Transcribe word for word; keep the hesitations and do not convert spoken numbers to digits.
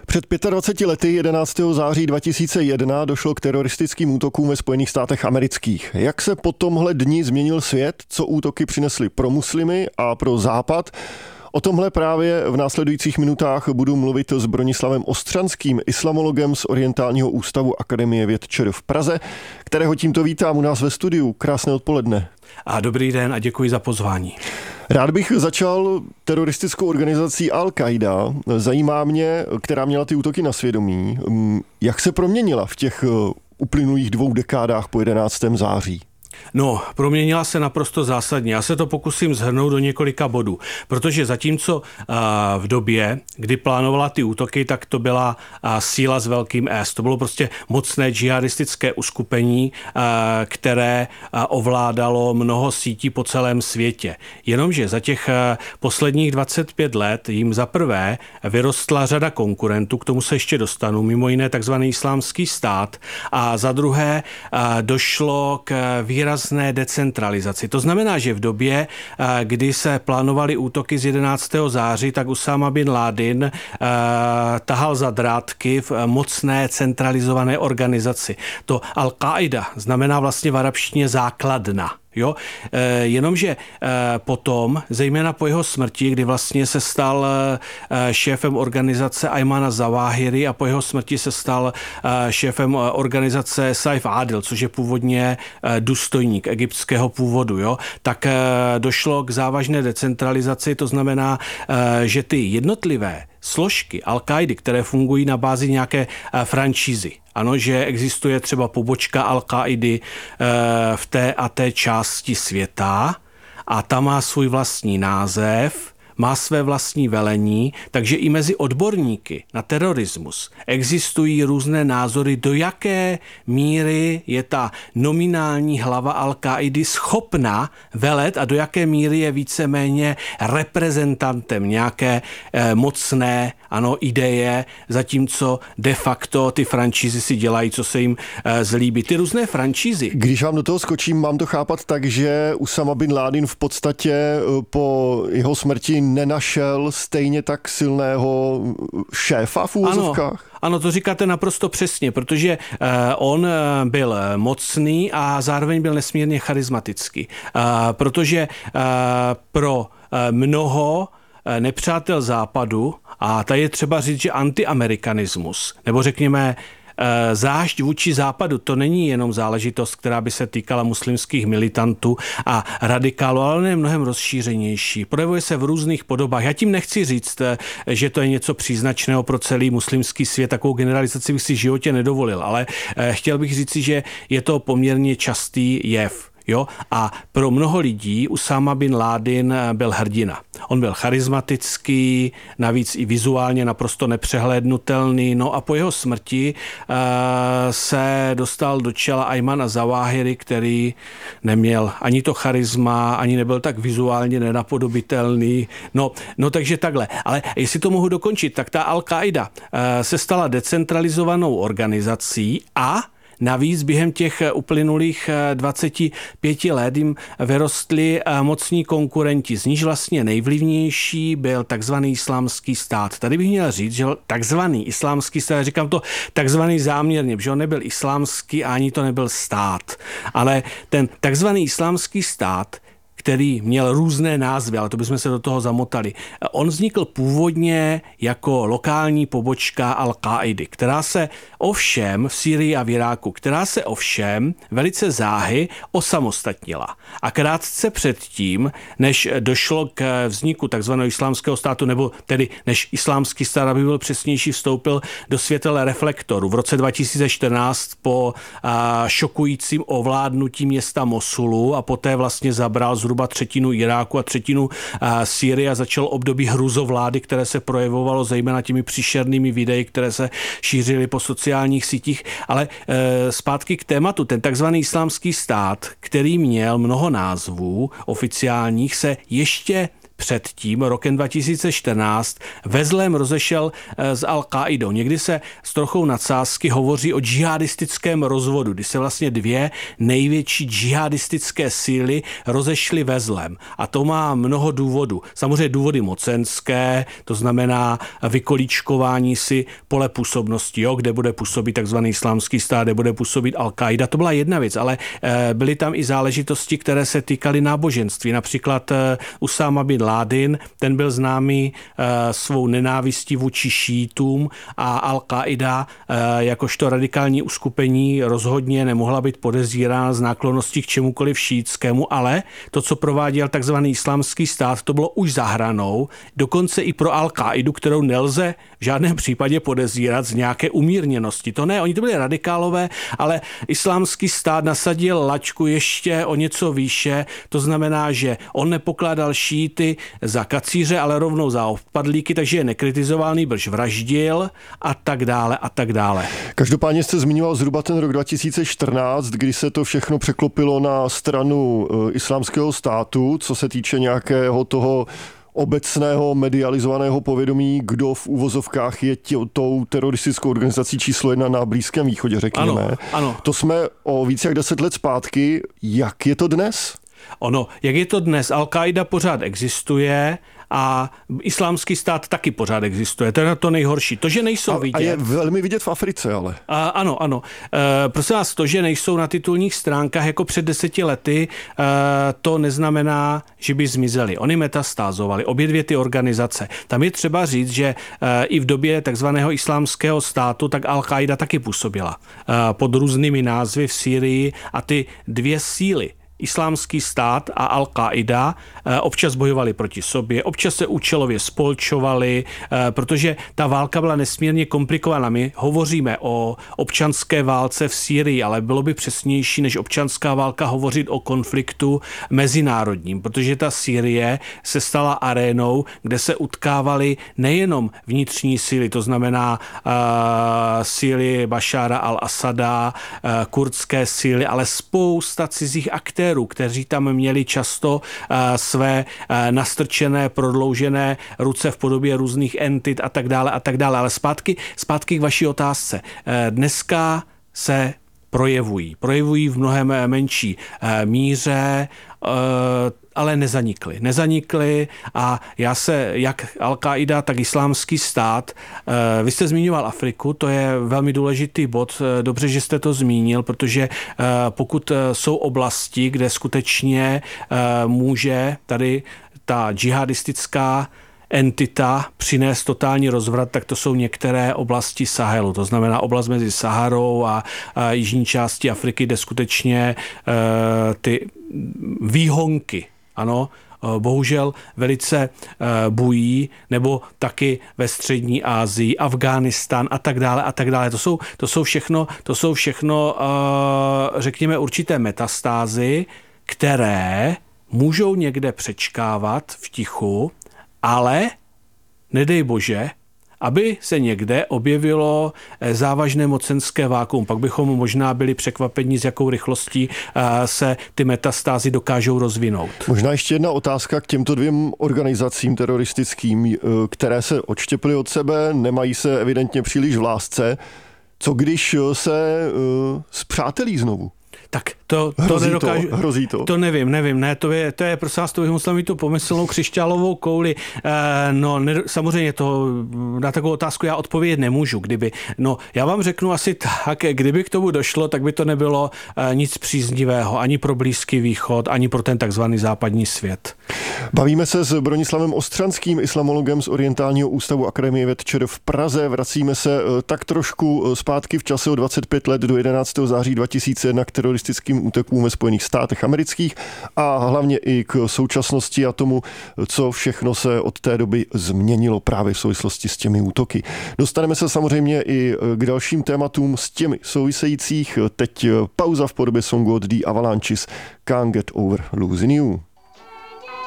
Před dvaceti pěti lety, jedenáctého září dva tisíce jedna, došlo k teroristickým útokům ve Spojených státech amerických. Jak se po tomhle dni změnil svět, co útoky přinesly pro muslimy a pro Západ? O tomhle právě v následujících minutách budu mluvit s Bronislavem Ostřanským, islamologem z Orientálního ústavu Akademie věd ČR v Praze, kterého tímto vítám u nás ve studiu. Krásné odpoledne. A dobrý den a děkuji za pozvání. Rád bych začal teroristickou organizací Al-Qaida. Zajímá mě, která měla ty útoky na svědomí. Jak se proměnila v těch uplynulých dvou dekádách po jedenáctého září? No, proměnila se naprosto zásadně. Já se to pokusím shrnout do několika bodů, protože zatímco v době, kdy plánovala ty útoky, tak to byla síla s velkým S. To bylo prostě mocné džihadistické uskupení, které ovládalo mnoho sítí po celém světě. Jenomže za těch posledních dvacet pět let jim za prvé vyrostla řada konkurentů, k tomu se ještě dostanu, mimo jiné takzvaný Islámský stát, a za druhé došlo k výrazné decentralizaci. To znamená, že v době, kdy se plánovaly útoky z jedenáctého září, tak Usáma bin Ládin tahal za drátky v mocné centralizované organizaci. To Al-Qaida znamená vlastně v arabštině základna. Jo? E, jenomže e, potom, zejména po jeho smrti, kdy vlastně se stal e, šéfem organizace Ajmana Zawahiri a po jeho smrti se stal e, šéfem organizace Saif Adil, což je původně e, důstojník egyptského původu, jo? tak e, došlo k závažné decentralizaci, to znamená, e, že ty jednotlivé složky Al-Kaidy, které fungují na bázi nějaké e, franšízy. Ano, že existuje třeba pobočka Al-Kaidy e, v té a té části světa a ta má svůj vlastní název, má své vlastní velení, takže i mezi odborníky na terorismus existují různé názory, do jaké míry je ta nominální hlava Al-Kaidy schopna velet a do jaké míry je víceméně reprezentantem nějaké eh, mocné ano, ideje, zatímco de facto ty franšízy si dělají, co se jim eh, zlíbí. Ty různé franšízy. Když vám do toho skočím, mám to chápat tak, že Usáma bin Ládin v podstatě po jeho smrti nenašel stejně tak silného šéfa v úvozovkách? Ano. Ano, to říkáte naprosto přesně, protože uh, on uh, byl mocný a zároveň byl nesmírně charismatický. Uh, protože uh, pro uh, mnoho uh, nepřátel Západu, a tady je třeba říct, že antiamerikanismus, nebo řekněme zášť vůči Západu, to není jenom záležitost, která by se týkala muslimských militantů a radikálů, ale on je mnohem rozšířenější. Projevuje se v různých podobách. Já tím nechci říct, že to je něco příznačného pro celý muslimský svět, takovou generalizaci bych si v životě nedovolil, ale chtěl bych říci, že je to poměrně častý jev. Jo? A pro mnoho lidí Usáma bin Ládin byl hrdina. On byl charismatický, navíc i vizuálně naprosto nepřehlédnutelný. No a po jeho smrti uh, se dostal do čela Ajmana Zawahiri, který neměl ani to charisma, ani nebyl tak vizuálně nenapodobitelný. No, no takže takhle. Ale jestli to mohu dokončit, tak ta Al-Qaida uh, se stala decentralizovanou organizací a navíc během těch uplynulých dvaceti pěti let jim vyrostli mocní konkurenti. Z níž vlastně nejvlivnější byl takzvaný Islámský stát. Tady bych měl říct, že takzvaný Islámský stát, říkám to takzvaný záměrně, protože on nebyl islámský a ani to nebyl stát. Ale ten takzvaný Islámský stát, který měl různé názvy, ale to bychom se do toho zamotali. On vznikl původně jako lokální pobočka Al-Kaidy, která se ovšem v Sýrii a v Iráku, která se ovšem velice záhy osamostatnila. A krátce předtím, než došlo k vzniku takzvaného islámského státu, nebo tedy než islámský stát, aby byl přesnější, vstoupil do světele reflektoru v roce dva tisíce čtrnáct po a, šokujícím ovládnutí města Mosulu a poté vlastně zabral zhruba třetinu Iráku a třetinu Sýrie a začal období hrůzovlády, které se projevovalo zejména těmi příšernými videi, které se šířily po sociálních sítích. Ale e, zpátky k tématu. Ten takzvaný Islámský stát, který měl mnoho názvů oficiálních, se ještě předtím, rokem dva tisíce čtrnáct, ve zlém rozešel s Al-Qaidou. Někdy se s trochou nadsázky hovoří o džihadistickém rozvodu, kdy se vlastně dvě největší džihadistické síly rozešly ve zlém. A to má mnoho důvodů. Samozřejmě důvody mocenské, to znamená vykolíčkování si pole působnosti, jo, kde bude působit takzvaný islámský stát, kde bude působit Al-Qaida. To byla jedna věc, ale byly tam i záležitosti, které se týkaly náboženství. Například Usáma bin Ládin, ten byl známý svou nenávistí vůči šítům a Al-Qaida jakožto radikální uskupení rozhodně nemohla být podezírána z náklonností k čemukoliv šítskému, ale to, co prováděl takzvaný islámský stát, to bylo už za hranou, dokonce i pro Al-Qaidu, kterou nelze v žádném případě podezírat z nějaké umírněnosti. To ne, oni to byli radikálové, ale islámský stát nasadil laťku ještě o něco výše, to znamená, že on nepokládal šíty za kacíře, ale rovnou za odpadlíky, takže je nekritizoval, nýbrž vraždil a tak dále a tak dále. Každopádně jste zmiňoval zhruba ten rok dva tisíce čtrnáct, kdy se to všechno překlopilo na stranu islámského státu, co se týče nějakého toho obecného medializovaného povědomí, kdo v uvozovkách je tě, tou teroristickou organizací číslo jedna na Blízkém východě, řekněme. Ano, ano. To jsme o více jak deset let zpátky. Jak je to dnes? Ono, jak je to dnes? Al-Qaida pořád existuje a islámský stát taky pořád existuje. To je to nejhorší. To, že nejsou a, vidět. A je velmi vidět v Africe, ale. A, ano, ano. E, prosím vás, to, že nejsou na titulních stránkách jako před deseti lety, e, to neznamená, že by zmizeli. Oni metastázovali, obě dvě ty organizace. Tam je třeba říct, že e, i v době takzvaného islámského státu, tak Al-Qaida taky působila e, pod různými názvy v Sýrii a ty dvě síly, Islámský stát a Al-Qaida, občas bojovali proti sobě, občas se účelově spolčovali, protože ta válka byla nesmírně komplikovaná. My hovoříme o občanské válce v Sýrii, ale bylo by přesnější než občanská válka hovořit o konfliktu mezinárodním, protože ta Sýrie se stala arénou, kde se utkávaly nejenom vnitřní síly, to znamená uh, síly Bašára al-Asada, uh, kurdské síly, ale spousta cizích aktérů, kteří tam měli často uh, své uh, nastrčené, prodloužené ruce v podobě různých entit a tak dále a tak dále. Ale zpátky, zpátky k vaší otázce. Uh, dneska se projevují. Projevují v mnohem menší uh, míře, uh, ale nezanikly. Nezanikly a já se, jak Al-Qaida, tak islámský stát, vy jste zmiňoval Afriku, to je velmi důležitý bod, dobře, že jste to zmínil, protože pokud jsou oblasti, kde skutečně může tady ta džihadistická entita přinést totální rozvrat, tak to jsou některé oblasti Sahelu. To znamená oblast mezi Saharou a, a jižní části Afriky, kde skutečně uh, ty výhonky, ano, bohužel velice bují, nebo taky ve střední Asii, Afghánistán a tak dále a tak dále. To jsou, to jsou všechno, to jsou všechno, řekněme, určité metastázy, které můžou někde přečkávat v tichu, ale nedej bože, aby se někde objevilo závažné mocenské vákuum. Pak bychom možná byli překvapeni, s jakou rychlostí se ty metastázy dokážou rozvinout. Možná ještě jedna otázka k těmto dvěm organizacím teroristickým, které se odštěpily od sebe, nemají se evidentně příliš v lásce. Co když se spřátelí znovu? Tak to, to hrozí nedokážu. To, hrozí to? To nevím, nevím. Ne, to je, to je prosím vás, to bych musel mít tu pomyslnou křišťálovou kouli. E, no, ne, samozřejmě to, na takovou otázku já odpovědět nemůžu. Kdyby, no, já vám řeknu asi tak, kdyby k tomu došlo, tak by to nebylo e, nic příznivého ani pro Blízký východ, ani pro ten takzvaný západní svět. Bavíme se s Bronislavem Ostřanským, islamologem z Orientálního ústavu Akademie věd ČR v Praze. Vracíme se tak trošku zpátky v čase o dvacet pět let do jedenáctého září dva tisíce jedna k teroristickým útokům ve Spojených státech amerických a hlavně i k současnosti a tomu, co všechno se od té doby změnilo právě v souvislosti s těmi útoky. Dostaneme se samozřejmě i k dalším tématům s těmi souvisejících. Teď pauza v podobě songu od The Avalanches Can't Get Over Losing You.